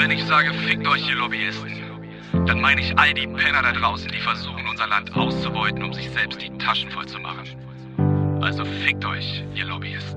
wenn ich sage, fickt euch, ihr Lobbyisten, dann meine ich all die Penner da draußen, die versuchen, unser Land auszubeuten, um sich selbst die Taschen voll zu machen. Also fickt euch, ihr Lobbyisten.